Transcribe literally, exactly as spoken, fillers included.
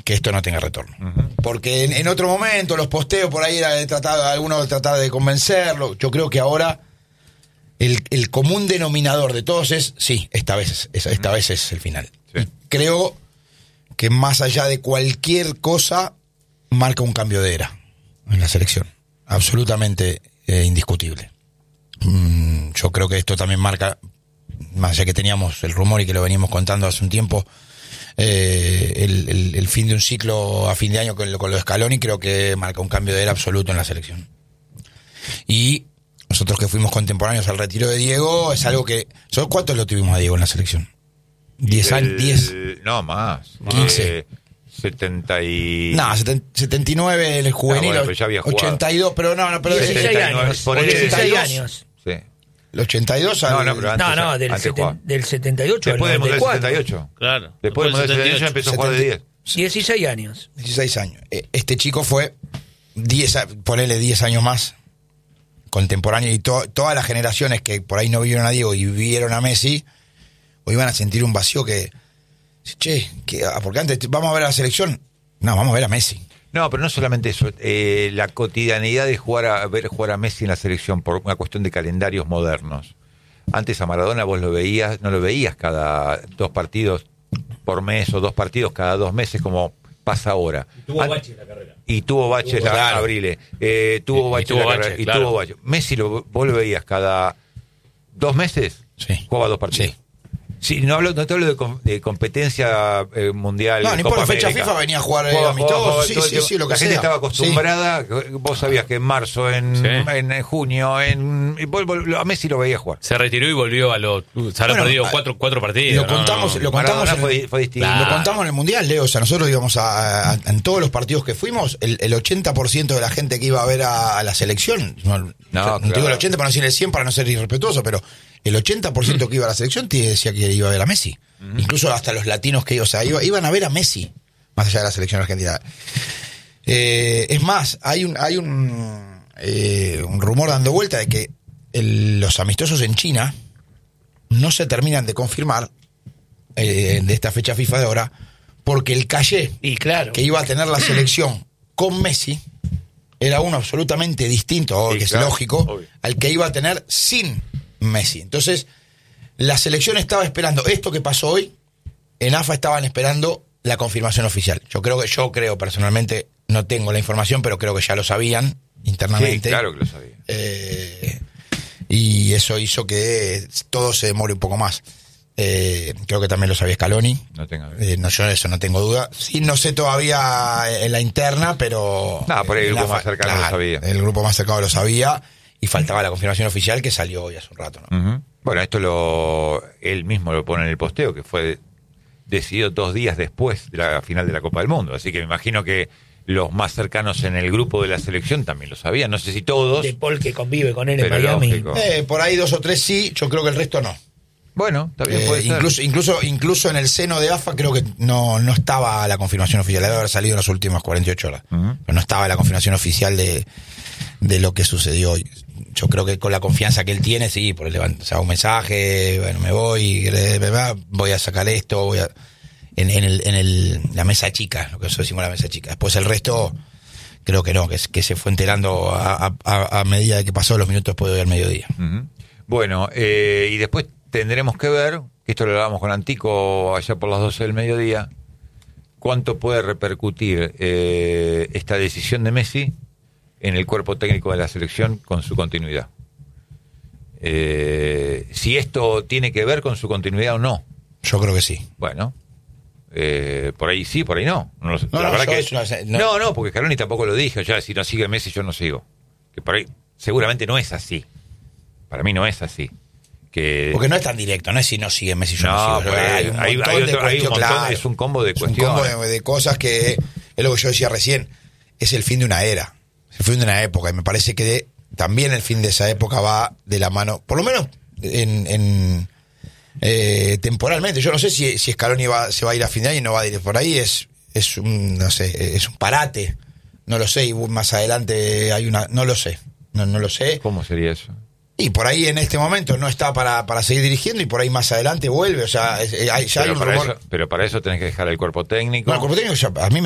que esto no tenga retorno. Uh-huh. Porque en, en otro momento, los posteos por ahí era de tratar, algunos tratar de convencerlo. Yo creo que ahora el, el común denominador de todos es, sí, esta vez es, esta uh-huh. vez es el final. Sí. Y creo que más allá de cualquier cosa, marca un cambio de era en la selección. Absolutamente eh, indiscutible. Mm, yo creo que esto también marca, más allá que teníamos el rumor y que lo veníamos contando hace un tiempo, eh, el, el, el fin de un ciclo a fin de año con lo, con lo de Scaloni, creo que marca un cambio de era absoluto en la selección. Y nosotros que fuimos contemporáneos al retiro de Diego, es algo que... ¿Cuántos lo tuvimos a Diego en la selección? ¿Diez años? ¿Diez? No, más. quince. Eh, setenta y... No, setenta y nueve el juvenil, ah, bueno, pero ya había jugado. ochenta y dos, pero no, no, pero... dieciséis años. dieciséis años. Sí. El ochenta y dos No, al... no, pero antes, no, no, del, antes seten, del setenta y ocho después al del noventa y cuatro. setenta y ocho. Claro. Después del modelo setenta y ocho empezó a jugar de diez. dieciséis años. dieciséis años. Este chico fue diez, ponele diez años más, contemporáneo, y to, todas las generaciones que por ahí no vieron a Diego y vieron a Messi, o iban a sentir un vacío que, che, que, porque antes vamos a ver a la selección, no, vamos a ver a Messi. No, pero no solamente eso, eh, la cotidianidad de jugar a ver jugar a Messi en la selección por una cuestión de calendarios modernos. Antes a Maradona vos lo veías, no lo veías cada dos partidos por mes o dos partidos cada dos meses como pasa ahora. Y tuvo An- baches la carrera. Y tuvo baches la Claro. Abrile, eh, tuvo Y- y baches tuvo la baches, carrera, y claro. tuvo baches. Messi lo, vos lo veías cada dos meses, Sí. jugaba dos partidos. Sí. Sí, no hablo, no te hablo de, com- de competencia eh, mundial. No, ni Copa por la fecha América. FIFA venía a jugar eh, Jugaba- amistosos, jugaba sí, todo el sí, tiempo. sí, lo que La gente sea. estaba acostumbrada, vos sabías que en marzo, en, Sí. en, en junio, en, y vos- vos- a Messi lo veías jugar. Se retiró y volvió a los... Se habrá Bueno, perdido a- cuatro, cuatro partidos. Lo contamos, ¿no? lo contamos, Maradona en, fue, fue distinto. Claro. lo contamos en el Mundial, Leo. O sea, nosotros íbamos a, a- en todos los partidos que fuimos, el, el ochenta por ciento de la gente que iba a ver a, a la selección, no, no, claro. no digo el ochenta para no decir el cien para no ser irrespetuoso, pero el ochenta por ciento que iba a la selección te decía que iba a ver a Messi. Uh-huh. Incluso hasta los latinos que iban, o sea, iba, iban a ver a Messi, más allá de la selección argentina. Eh, es más, hay un, hay un, eh, un rumor dando vuelta de que el, los amistosos en China no se terminan de confirmar eh, de esta fecha FIFA de ahora, porque el caché Y claro. que iba a tener la selección con Messi era uno absolutamente distinto, Sí, que es claro, lógico, obvio. al que iba a tener sin Messi. Entonces, la selección estaba esperando esto que pasó hoy, en A F A estaban esperando la confirmación oficial. Yo creo que, yo creo personalmente, no tengo la información, pero creo que ya lo sabían internamente. Sí, claro que lo sabía. Eh, y eso hizo que todo se demore un poco más. Eh, creo que también lo sabía Scaloni. No tengo Eh, no, yo de eso no tengo duda. Sí, no sé todavía en la interna, pero... No, por ahí el en grupo la más fa- cercano lo sabía. El grupo más cercano lo sabía y faltaba la confirmación oficial que salió hoy hace un rato, ¿no? Uh-huh. Bueno, esto lo él mismo lo pone en el posteo, que fue decidido dos días después de la final de la Copa del Mundo. Así que me imagino que los más cercanos en el grupo de la selección también lo sabían. No sé si todos. De Paul que convive con él en Pero Miami. lógico. Eh, por ahí dos o tres sí, yo creo que el resto no. Bueno, también Eh, puede ser. incluso, incluso, incluso en el seno de A F A creo que no, no estaba la confirmación oficial. Debe haber salido en las últimas cuarenta y ocho horas. Uh-huh. Pero no estaba la confirmación oficial de, de lo que sucedió hoy. Yo creo que con la confianza que él tiene, sí, por el levant- o sea, un mensaje, bueno, me voy, voy a sacar esto, voy a... En, en, el, en el, la mesa chica, lo que nosotros decimos la mesa chica. Después el resto, creo que no, que, que se fue enterando a, a, a medida de que pasó los minutos después de hoy al mediodía. Uh-huh. Bueno, eh, y después tendremos que ver, que esto lo hablábamos con Antico allá por las doce del mediodía, cuánto puede repercutir eh, esta decisión de Messi en el cuerpo técnico de la selección con su continuidad. Eh, si esto tiene que ver con su continuidad o no. Yo creo que sí. Bueno, eh, por ahí sí, por ahí no. No, lo sé. No, La no, verdad yo que- es una- no. no, no, porque Scaloni tampoco lo dijo. Ya, si no sigue Messi, yo no sigo. Que por ahí seguramente no es así. Para mí no es así. Que Porque no es tan directo, no es si no sigue Messi, yo no, No, sigo. pero Hay hay- un hay- montón hay de otro- hay un cuestiones, montón, claro. es un combo de Es un cuestiones. combo de, de cosas que es lo que yo decía recién. Es el fin de una era, es el fin de una época. Y me parece que de- también el fin de esa época va de la mano, por lo menos en, en eh, temporalmente. Yo no sé si, si Scaloni va, se va a ir a fin de año y no va a ir por ahí. Es, es un, no sé, es un parate. No lo sé. Y más adelante hay una, no lo sé. No, no lo sé. ¿Cómo sería eso? Y por ahí en este momento no está para, para seguir dirigiendo y por ahí más adelante vuelve. O sea, es- hay- ya hay Pero un para, rumor. eso, pero para eso tenés que dejar el cuerpo técnico. No, el cuerpo técnico ya- a mí me